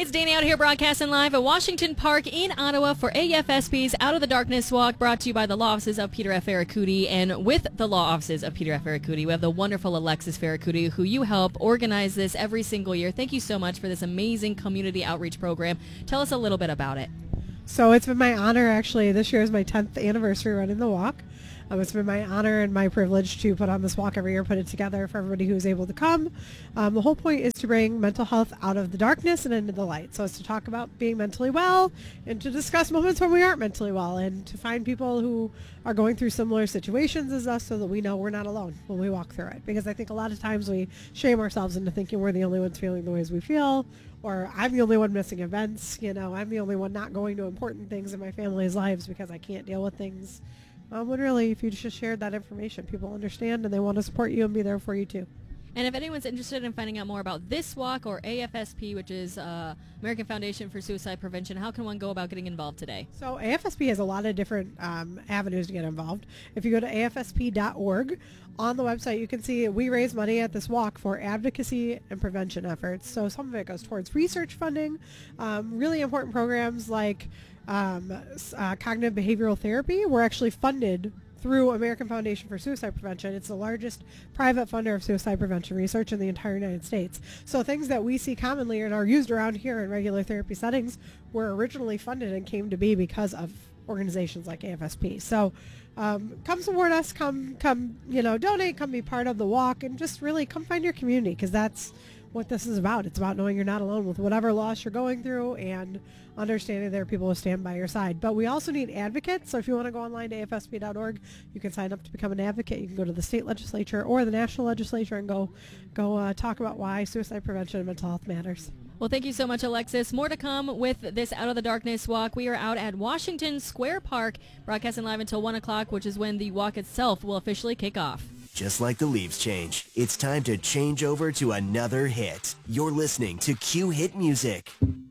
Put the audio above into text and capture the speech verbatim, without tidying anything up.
it's Danny out here broadcasting live at Washington Park in Ottawa for A F S P's Out of the Darkness Walk, brought to you by the law offices of Peter F. Ferracuti. And with the law offices of Peter F. Ferracuti, we have the wonderful Alexis Ferracuti, who you help organize this every single year. Thank you so much for this amazing community outreach program. Tell us a little bit about it. So it's been my honor, actually. This year is my tenth anniversary running the walk. Um, it's been my honor and my privilege to put on this walk every year, put it together for everybody who is able to come. Um, the whole point is to bring mental health out of the darkness and into the light. So it's to talk about being mentally well and to discuss moments when we aren't mentally well and to find people who are going through similar situations as us so that we know we're not alone when we walk through it. Because I think a lot of times we shame ourselves into thinking we're the only ones feeling the ways we feel, or I'm the only one missing events. You know, I'm the only one not going to important things in my family's lives because I can't deal with things. Um, when really, if you just shared that information, people understand and they want to support you and be there for you too. And if anyone's interested in finding out more about this walk or A F S P, which is uh, American Foundation for Suicide Prevention, how can one go about getting involved today? So A F S P has a lot of different um, avenues to get involved. If you go to A F S P dot org, on the website you can see we raise money at this walk for advocacy and prevention efforts. So some of it goes towards research funding, um, really important programs like um, uh, cognitive behavioral therapy. We're actually funded through American Foundation for Suicide Prevention. It's the largest private funder of suicide prevention research in the entire United States. So things that we see commonly and are used around here in regular therapy settings were originally funded and came to be because of organizations like A F S P. So um, come support us, come, come, you know, donate, come be part of the walk, and just really come find your community, because that's what this is about. It's about knowing you're not alone with whatever loss you're going through and understanding there are people who stand by your side. But we also need advocates. So if you want to go online to A F S P dot org, you can sign up to become an advocate. You can go to the state legislature or the national legislature and go go uh, talk about why suicide prevention and mental health matters. Well, thank you so much, Alexis. More to come with this Out of the Darkness walk. We are out at Washington Square Park, broadcasting live until one o'clock, which is when the walk itself will officially kick off. Just like the leaves change, it's time to change over to another hit. You're listening to Q Hit Music.